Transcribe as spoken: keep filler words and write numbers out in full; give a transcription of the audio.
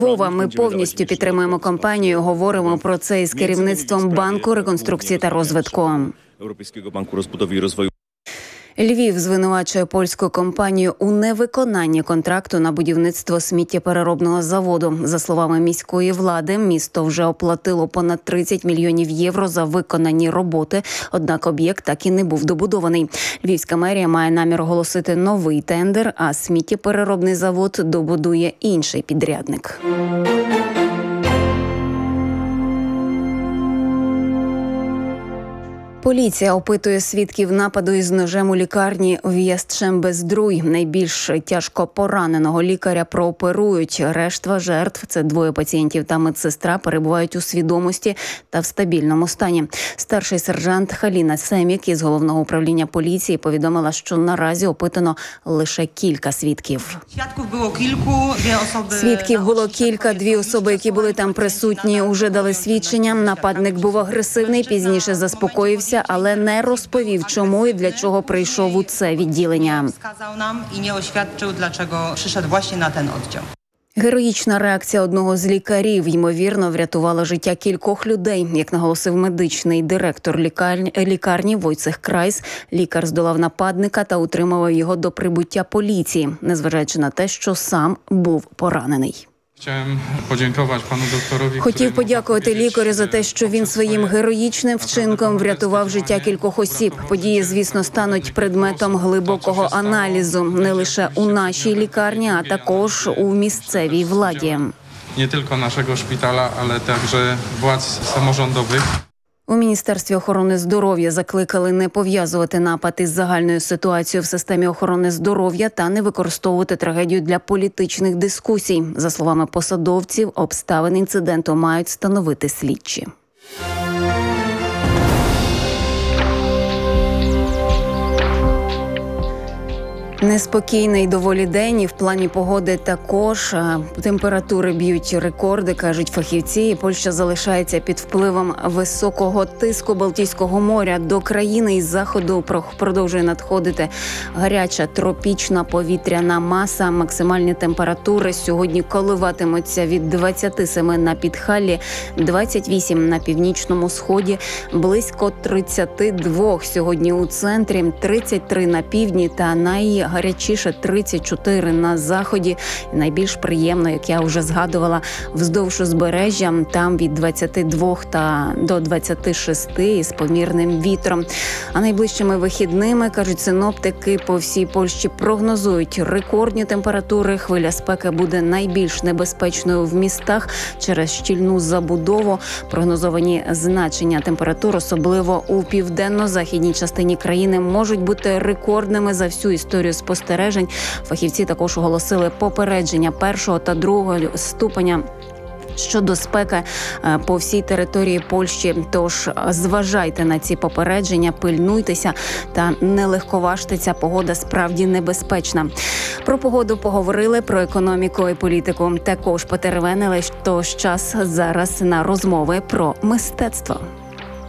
Вова, ми повністю підтримуємо компанію. Говоримо про це із керівництвом банку реконструкції та розвитку. Europejskiego Banku Rozbudowy i Rozwoju. Львів звинувачує польську компанію у невиконанні контракту на будівництво сміттєпереробного заводу. За словами міської влади, місто вже оплатило понад тридцять мільйонів євро за виконані роботи, однак об'єкт так і не був добудований. Львівська мерія має намір оголосити новий тендер, а сміттєпереробний завод добудує інший підрядник. Поліція опитує свідків нападу із ножем у лікарні В'язчембездруй. Найбільш тяжко пораненого лікаря прооперують. Решта жертв – це двоє пацієнтів та медсестра – перебувають у свідомості та в стабільному стані. Старший сержант Халіна Семік із головного управління поліції повідомила, що наразі опитано лише кілька свідків. Свідків було кілька. Дві особи, які були там присутні, уже дали свідчення. Нападник був агресивний, пізніше заспокоївся, але не розповів, чому і для чого прийшов у це відділення. Сказав нам і не освідчив, для чого прийшов власне на цей відділ. Героїчна реакція одного з лікарів, ймовірно, врятувала життя кількох людей. Як наголосив медичний директор лікарні, лікарні Войцех Крайс, лікар здолав нападника та утримував його до прибуття поліції, незважаючи на те, що сам був поранений. Хотів подякувати лікарю за те, що він своїм героїчним вчинком врятував життя кількох осіб. Події, звісно, стануть предметом глибокого аналізу не лише у нашій лікарні, а також у місцевій владі. Не тільки нашого шпитала, але також владз саморządowych. У Міністерстві охорони здоров'я закликали не пов'язувати напад із загальною ситуацією в системі охорони здоров'я та не використовувати трагедію для політичних дискусій. За словами посадовців, обставини інциденту мають встановити слідчі. Неспокійний доволі день і в плані погоди також. Температури б'ють рекорди, кажуть фахівці. Польща залишається під впливом високого тиску Балтійського моря. До країни із заходу продовжує надходити гаряча тропічна повітряна маса. Максимальні температури сьогодні коливатимуться від двадцяти семи на Підхаллі, двадцять вісім на північному сході, близько тридцять два сьогодні у центрі, тридцять три на півдні та най гарячіше тридцять чотири на заході. Найбільш приємно, як я вже згадувала, вздовж узбережжя, там від двадцяти двох та до двадцяти шести із помірним вітром. А найближчими вихідними, кажуть синоптики, по всій Польщі прогнозують рекордні температури. Хвиля спеки буде найбільш небезпечною в містах через щільну забудову. Прогнозовані значення температур, особливо у південно-західній частині країни, можуть бути рекордними за всю історію спостережень. Фахівці також оголосили попередження першого та другого ступеня щодо спеки по всій території Польщі. Тож зважайте на ці попередження, пильнуйтеся та не легковажте, ця погода справді небезпечна. Про погоду поговорили, про економіку і політику також потеревенили, тож час зараз на розмови про мистецтво.